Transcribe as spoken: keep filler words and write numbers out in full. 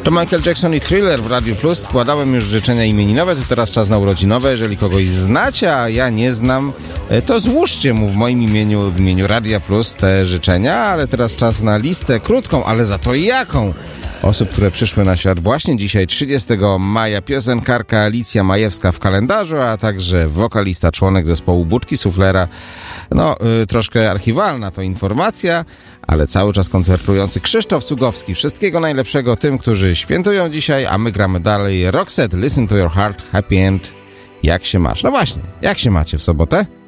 To Michael Jackson i Thriller w Radiu Plus. Składałem już życzenia imieninowe, to teraz czas na urodzinowe. Jeżeli kogoś znacie, a ja nie znam, to złóżcie mu w moim imieniu, w imieniu Radia Plus te życzenia, ale teraz czas na listę krótką, ale za to jaką? Osób, które przyszły na świat właśnie dzisiaj, trzydziestego maja, piosenkarka Alicja Majewska w kalendarzu, a także wokalista, członek zespołu Budki Suflera. No, y, troszkę archiwalna to informacja, ale cały czas koncertujący Krzysztof Cugowski. Wszystkiego najlepszego tym, którzy świętują dzisiaj, a my gramy dalej. Roxette, Listen to Your Heart, Happy End. Jak się masz? No właśnie, jak się macie w sobotę?